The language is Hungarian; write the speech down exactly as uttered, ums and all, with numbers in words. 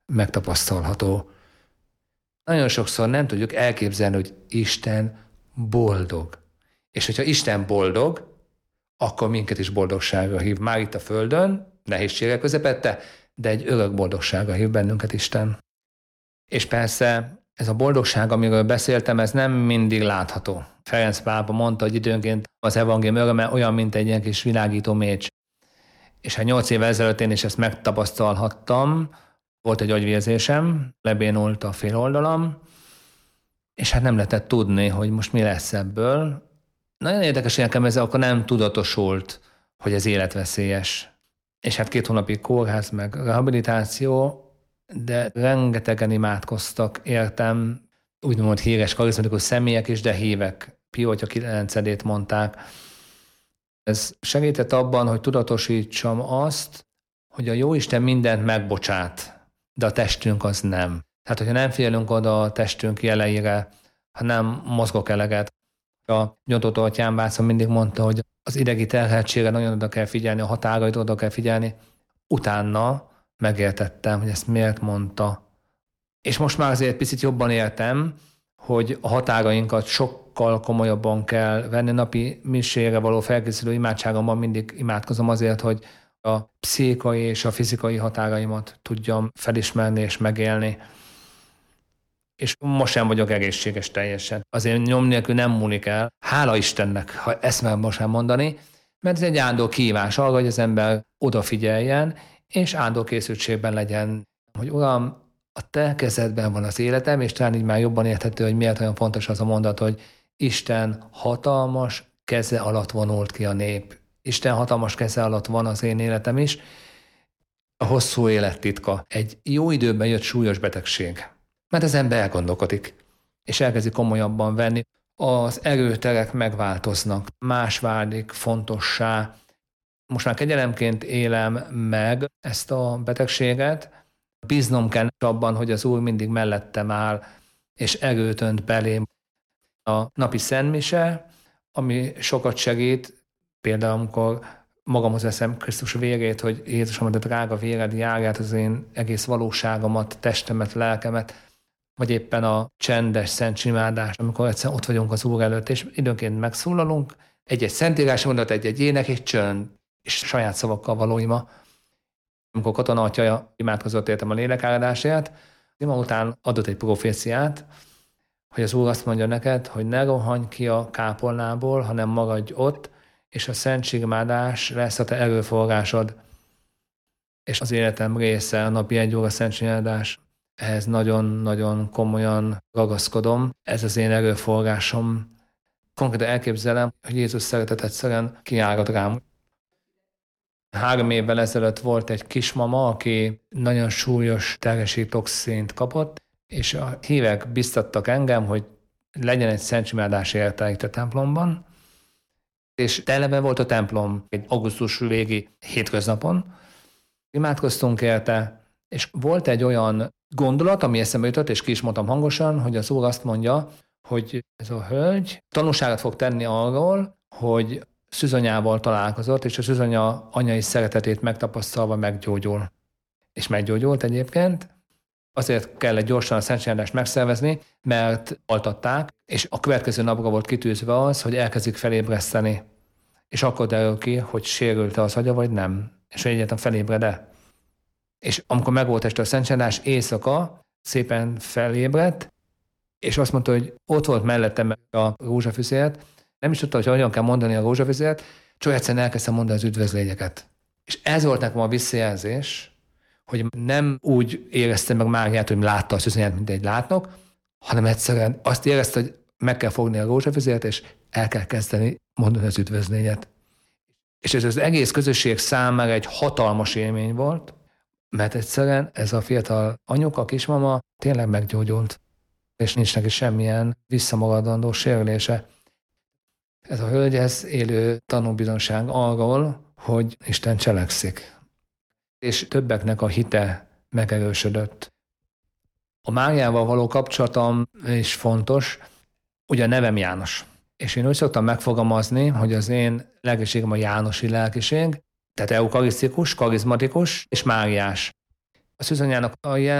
megtapasztalható. Nagyon sokszor nem tudjuk elképzelni, hogy Isten boldog. És hogyha Isten boldog, akkor minket is boldogságra hív. Már itt a földön, nehézségek közepette, de egy örök boldogságra hív bennünket Isten. És persze ez a boldogság, amiről beszéltem, ez nem mindig látható. Ferenc pápa mondta, hogy időnként az evangélium öröme olyan, mint egy ilyen kis világító mécs. És hát nyolc évvel ezelőtt én is ezt megtapasztalhattam. Volt egy agyvérzésem, lebénult a fél oldalam, és hát nem lehetett tudni, hogy most mi lesz ebből. Nagyon érdekes, hogy nekem ez akkor nem tudatosult, hogy ez életveszélyes. És hát két hónapig kórház, meg rehabilitáció, de rengetegen imádkoztak, értem, úgymond híres, karizmatikus személyek is, de hívek. Pio Atya kilencedét mondták. Ez segített abban, hogy tudatosítsam azt, hogy a Jóisten mindent megbocsát, de a testünk az nem. Tehát, hogyha nem figyelünk oda a testünk jeleire, ha nem mozgok eleget. A Nyomdotó Atyám bácsa mindig mondta, hogy az idegi terheltségre nagyon oda kell figyelni, a határaidra oda kell figyelni. Utána megértettem, hogy ezt miért mondta. És most már azért picit jobban értem, hogy a határainkat sokkal komolyabban kell venni. Napi misére való felkészülő imádságomban mindig imádkozom azért, hogy a pszichikai és a fizikai határaimat tudjam felismerni és megélni. És most sem vagyok egészséges teljesen. Azért nyom nélkül nem múlik el. Hála Istennek, ha ezt már most nem mondani, mert ez egy áldó kívás arra, hogy az ember odafigyeljen, és áldó készültségben legyen, hogy Uram, a te kezedben van az életem, és talán így már jobban érthető, hogy miért olyan fontos az a mondat, hogy Isten hatalmas keze alatt vonult ki a nép. Isten hatalmas keze alatt van az én életem is. A hosszú élet titka. Egy jó időben jött súlyos betegség. Mert az ember elgondolkodik, és elkezdi komolyabban venni. Az erőterek megváltoznak, más válik fontossá. Most már kegyelemként élem meg ezt a betegséget. Bíznom kell abban, hogy az Úr mindig mellettem áll, és erőt önt belém. A napi szentmise, ami sokat segít, például amikor magamhoz veszem Krisztus vérét, hogy Jézusom, a drága véred járját az én egész valóságomat, testemet, lelkemet, vagy éppen a csendes szentimádás, amikor egyszer ott vagyunk az Úr előtt, és időnként megszólalunk, egy-egy szentírás mondat, egy-egy ének, egy csönd, és saját szavakkal való ima. Amikor Katona atya imádkozott értem a lélekáradásért, ima után adott egy proféciát, hogy az Úr azt mondja neked, hogy ne rohanj ki a kápolnából, hanem maradj ott, és a szentségimádás lesz a te erőforrásod. És az életem része a napi egy óra szentségimádás. Ehhez nagyon-nagyon komolyan ragaszkodom. Ez az én erőforrásom. Konkrétan elképzelem, hogy Jézus szeretet egyszerűen kiárad rám. Három évvel ezelőtt volt egy kismama, aki nagyon súlyos terhesi toxint kapott, és a hívek biztattak engem, hogy legyen egy szentségimádás érte itt a templomban, és televe volt a templom egy augusztus végi hétköznapon. Imádkoztunk érte, és volt egy olyan gondolat, ami eszembe jutott, és ki is mondtam hangosan, hogy az Úr azt mondja, hogy ez a hölgy tanúságot fog tenni arról, hogy szűzanyával találkozott, és a szűzanya anyai szeretetét megtapasztalva meggyógyul. És meggyógyult egyébként. Azért kellett gyorsan a szentségimádást megszervezni, mert altatták, és a következő napra volt kitűzve az, hogy elkezdik felébreszteni. És akkor derül ki, hogy sérült-e az agya, vagy nem. És hogy egyáltalán felébred-e. És amikor megvolt este a szentségimadás, éjszaka szépen felébredt, és azt mondta, hogy ott volt mellettem a rózsafüzért, nem is tudta, hogy hogyan kell mondani a rózsafüzért, csak egyszerűen elkezdtem mondani az üdvözlényeket. És ez volt nekem a visszajelzés, hogy nem úgy éreztem meg Máriát, hogy látta a szűzanyát, mint egy látnok, hanem egyszerűen azt érezte, hogy meg kell fogni a rózsafüzért, és el kell kezdeni mondani az üdvözlényet. És ez az egész közösség számára egy hatalmas élmény volt, mert egyszerűen ez a fiatal anyuka, kismama tényleg meggyógyult, és nincs neki semmilyen visszamaradandó sérülése. Ez a hölgy, ez élő tanúbizonyság arról, hogy Isten cselekszik. És többeknek a hite megerősödött. A Máriával való kapcsolatom is fontos, ugye a nevem János. És én úgy szoktam megfogalmazni, hogy az én lelkiségem a jánosi lelkiség, tehát eukarisztikus, karizmatikus és máriás. A szűzanyának a